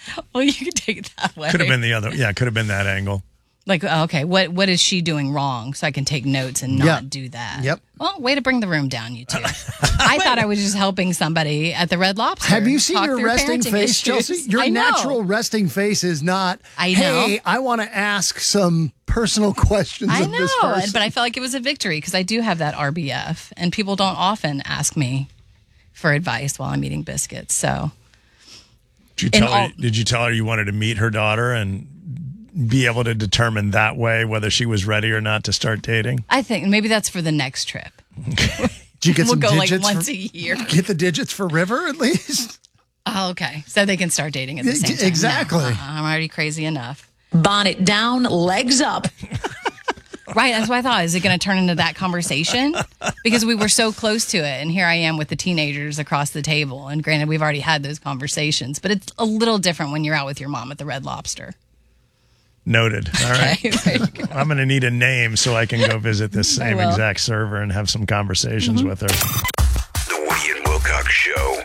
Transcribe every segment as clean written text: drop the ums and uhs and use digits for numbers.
Well, you could take it that way. Could have been the other. Yeah, could have been that angle. Like, okay, what is she doing wrong so I can take notes and not do that? Yep. Well, way to bring the room down, you two. I thought I was just helping somebody at the Red Lobster. Have you seen your resting face, issues. Chelsea? Your natural resting face is not, hey, I want to ask some personal questions of this person. But I felt like it was a victory because I do have that RBF, and people don't often ask me for advice while I'm eating biscuits. So, did you tell her you wanted to meet her daughter and be able to determine that way whether she was ready or not to start dating? I think maybe that's for the next trip. Did you get some we'll go digits like once a year. Get the digits for River at least? Oh, okay. So they can start dating at the same time. Exactly. No, I'm already crazy enough. Bonnet down, legs up. Right. That's what I thought. Is it going to turn into that conversation? Because we were so close to it. And here I am with the teenagers across the table. And granted, we've already had those conversations. But it's a little different when you're out with your mom at the Red Lobster. Noted. All right. Okay, I'm going to need a name so I can go visit this same exact server and have some conversations with her. The Woody and Wilcox Show.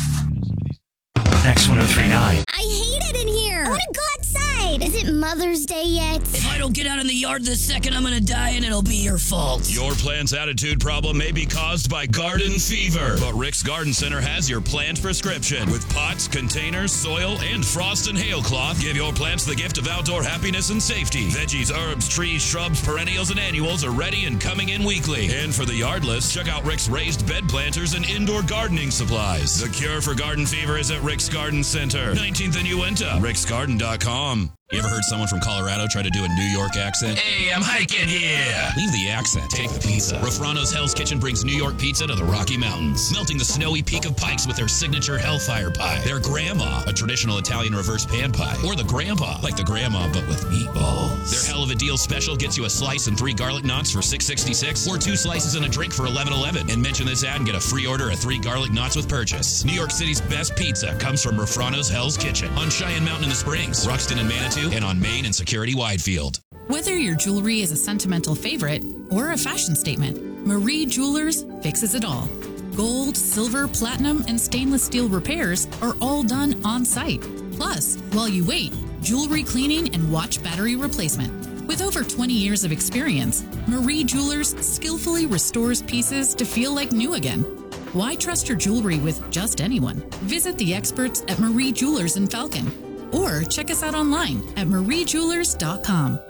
Next 103.9. I hate it in here. I want to go outside. Is it Mother's Day yet? If I don't get out in the yard this second, I'm going to die and it'll be your fault. Your plant's attitude problem may be caused by garden fever, but Rick's Garden Center has your plant prescription. With pots, containers, soil, and frost and hail cloth, give your plants the gift of outdoor happiness and safety. Veggies, herbs, trees, shrubs, perennials, and annuals are ready and coming in weekly. And for the yardless, check out Rick's raised bed planters and indoor gardening supplies. The cure for garden fever is at Rick's Garden Center, 19th and Uinta, ricksgarden.com. You ever heard someone from Colorado try to do a New York accent? Hey, I'm hiking here. Leave the accent. Take the pizza. Rafrano's Hell's Kitchen brings New York pizza to the Rocky Mountains, melting the snowy peak of Pikes with their signature Hellfire Pie, their Grandma, a traditional Italian reverse pan pie, or the Grandpa, like the Grandma but with meatballs. Their Hell of a Deal special gets you a slice and 3 garlic knots for $6.66, or 2 slices and a drink for $11.11. And mention this ad and get a free order of 3 garlic knots with purchase. New York City's best pizza comes from Rafrano's Hell's Kitchen on Cheyenne Mountain in the Springs, Ruxton and Manitou, and on Main and Security Widefield. Whether your jewelry is a sentimental favorite or a fashion statement, Marie Jewelers fixes it all. Gold, silver, platinum, and stainless steel repairs are all done on site. Plus, while you wait, jewelry cleaning and watch battery replacement. With over 20 years of experience, Marie Jewelers skillfully restores pieces to feel like new again. Why trust your jewelry with just anyone? Visit the experts at Marie Jewelers in Falcon. Or check us out online at mariejewelers.com.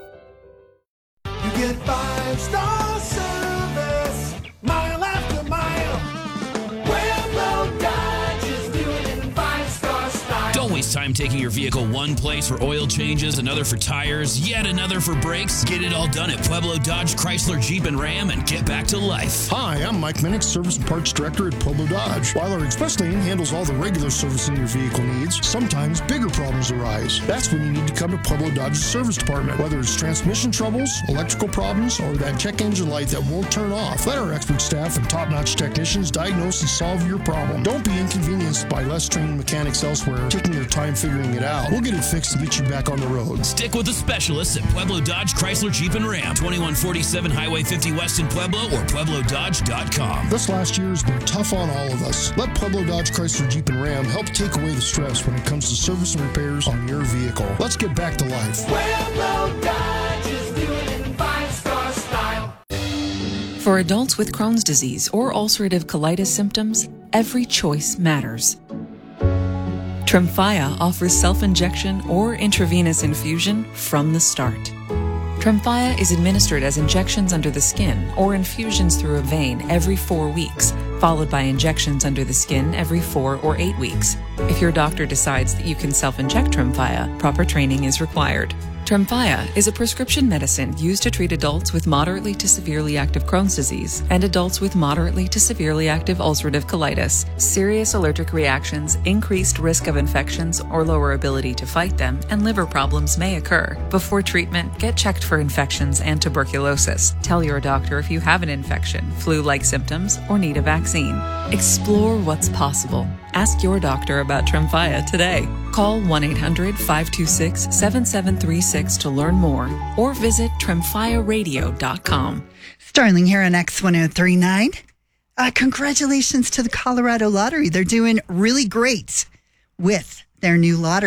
You get 5-star service, mile after mile. Pueblo Dodge is doing it in 5-star style. Don't waste time taking your vehicle one place for oil changes, another for tires, yet another for brakes. Get it all done at Pueblo Dodge, Chrysler, Jeep, and Ram and get back to life. Hi, I'm Mike Minnick, Service and Parts Director at Pueblo Dodge. While our express lane handles all the regular servicing your vehicle needs, sometimes bigger problems arise. That's when you need to come to Pueblo Dodge's service department. Whether it's transmission troubles, electrical problems, or that check engine light that won't turn off, let our expert staff and top-notch technicians diagnose and solve your problem. Don't be inconvenienced by less trained mechanics elsewhere taking their time figuring it out. We'll get it fixed and get you back on the road. Stick with the specialists at Pueblo Dodge, Chrysler, Jeep, and Ram. 2147 Highway 50 West in Pueblo or PuebloDodge.com. This last year has been tough on all of us. Let Pueblo Dodge, Chrysler, Jeep, and Ram help take away the stress when it comes to service and repairs on your vehicle. Let's get back to life. Pueblo Dodge is doing it in 5-star style. For adults with Crohn's disease or ulcerative colitis symptoms, every choice matters. Tremfya offers self-injection or intravenous infusion from the start. Tremfya is administered as injections under the skin or infusions through a vein every 4 weeks, followed by injections under the skin every 4 or 8 weeks. If your doctor decides that you can self-inject Tremfya, proper training is required. Tremfya is a prescription medicine used to treat adults with moderately to severely active Crohn's disease and adults with moderately to severely active ulcerative colitis. Serious allergic reactions, increased risk of infections or lower ability to fight them, and liver problems may occur. Before treatment, get checked for infections and tuberculosis. Tell your doctor if you have an infection, flu-like symptoms, or need a vaccine. Explore what's possible. Ask your doctor about Tremfya today. Call 1-800-526-7736 to learn more or visit tremfyaradio.com. Starling here on X1039. Congratulations to the Colorado Lottery. They're doing really great with their new lottery.